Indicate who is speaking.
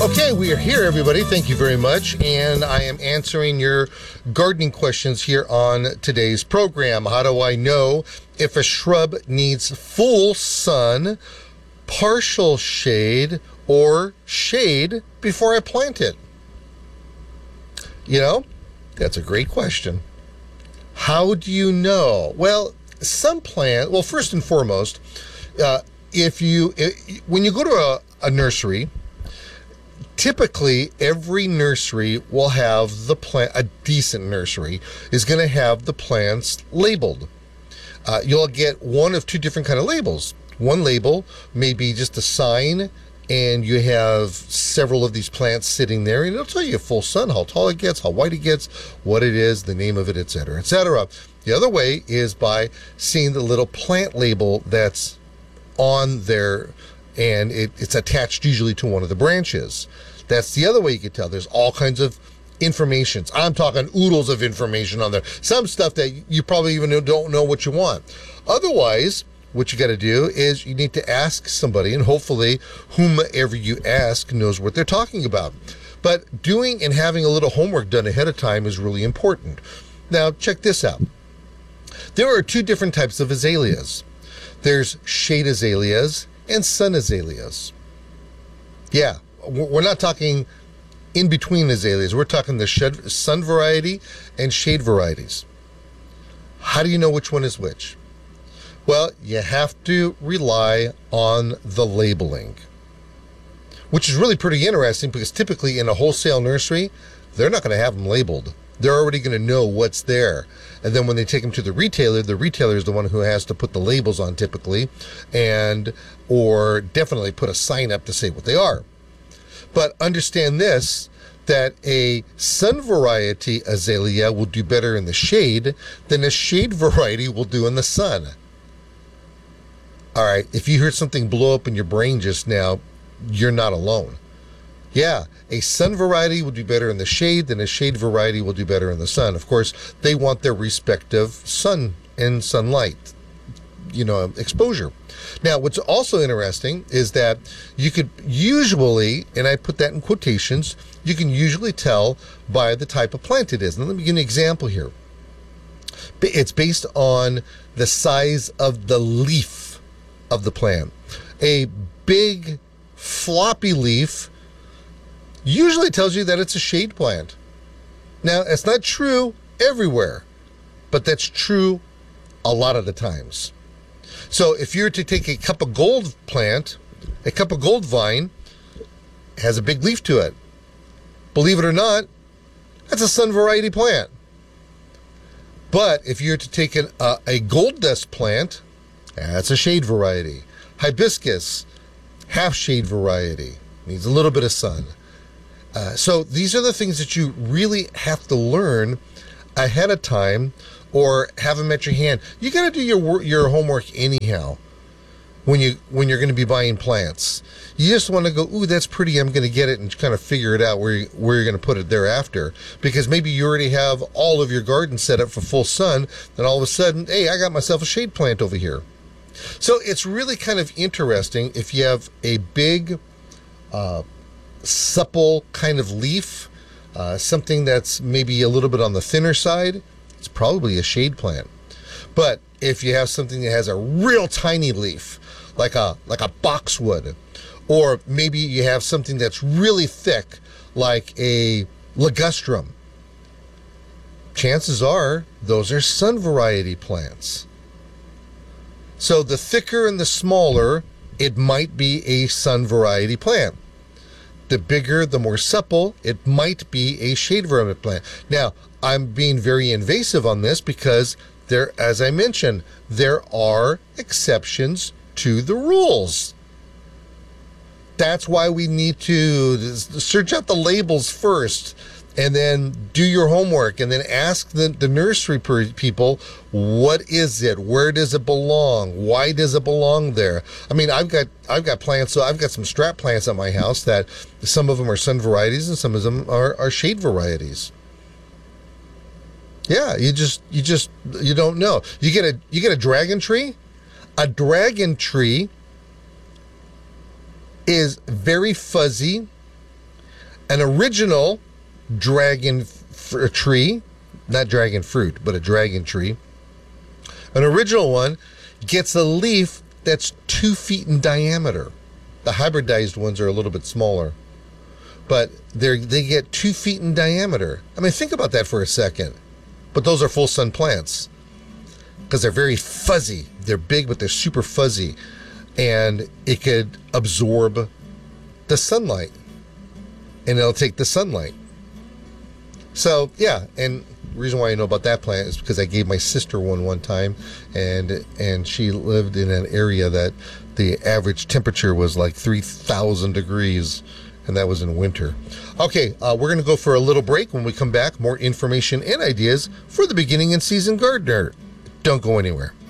Speaker 1: Okay, we are here, everybody. Thank you very much. And I am answering your gardening questions here on today's program. How do I know if a shrub needs full sun, partial shade, or shade before I plant it? You know, that's a great question. How do you know? Well, first and foremost, when you go to a nursery, typically every nursery will have a decent nursery is going to have the plants labeled. You'll get one of two different kind of labels. One label may be just a sign, and you have several of these plants sitting there, and it'll tell you full sun, how tall it gets, how white it gets, what it is, the name of it, etc., etc. The other way is by seeing the little plant label that's on there, and it's attached usually to one of the branches. That's the other way you can tell. There's all kinds of information. I'm talking oodles of information on there. Some stuff that you probably even don't know what you want. Otherwise, what you got to do is you need to ask somebody, and hopefully whomever you ask knows what they're talking about. But doing and having a little homework done ahead of time is really important. Now, check this out. There are two different types of azaleas. There's shade azaleas and sun azaleas. Yeah, we're not talking in between azaleas. We're talking the sun variety and shade varieties. How do you know which one is which? Well, you have to rely on the labeling, which is really pretty interesting because typically in a wholesale nursery, they're not going to have them labeled. They're already going to know what's there. And then when they take them to the retailer is the one who has to put the labels on typically, or definitely put a sign up to say what they are. But understand this, that a sun variety azalea will do better in the shade than a shade variety will do in the sun. All right, if you heard something blow up in your brain just now, you're not alone. Yeah, a sun variety will do better in the shade than a shade variety will do better in the sun. Of course, they want their respective sun and sunlight, exposure. Now, what's also interesting is that you could usually, and I put that in quotations, you can usually tell by the type of plant it is. Now, let me give you an example here. It's based on the size of the leaf of the plant. A big, floppy leaf usually tells you that it's a shade plant. Now, it's not true everywhere, but that's true a lot of the times. So if you're to take a cup of gold plant, a cup of gold vine has a big leaf to it. Believe it or not, that's a sun variety plant. But if you're to take a gold dust plant, that's a shade variety. Hibiscus, half shade variety, needs a little bit of sun. So these are the things that you really have to learn ahead of time or have them at your hand. You got to do your homework anyhow when you're going to be buying plants. You just want to go, ooh, that's pretty, I'm going to get it, and kind of figure it out where you're going to put it thereafter. Because maybe you already have all of your garden set up for full sun, and all of a sudden, hey, I got myself a shade plant over here. So it's really kind of interesting if you have a big, supple kind of leaf, something that's maybe a little bit on the thinner side, it's probably a shade plant. But if you have something that has a real tiny leaf, like a boxwood, or maybe you have something that's really thick, like a ligustrum, chances are those are sun variety plants. So the thicker and the smaller, it might be a sun variety plant. The bigger, the more supple, it might be a shade variety plant. Now, I'm being very invasive on this because as I mentioned, there are exceptions to the rules. That's why we need to search out the labels first, and then do your homework, and then ask the nursery people, what is it? Where does it belong? Why does it belong there? I mean, I've got plants, so I've got some strap plants at my house that some of them are sun varieties and some of them are shade varieties. Yeah, you don't know. You get a dragon tree. A dragon tree is very fuzzy, An original tree, not dragon fruit, but a dragon tree. An original one gets a leaf that's 2 feet in diameter. The hybridized ones are a little bit smaller, but they get 2 feet in diameter. I mean, think about that for a second. But those are full sun plants because they're very fuzzy. They're big, but they're super fuzzy, and it could absorb the sunlight, and it'll take the sunlight. So yeah, and the reason why I know about that plant is because I gave my sister one time, and she lived in an area that the average temperature was like 3,000 degrees, and that was in winter. Okay, we're going to go for a little break. When we come back, more information and ideas for the beginning and season gardener. Don't go anywhere.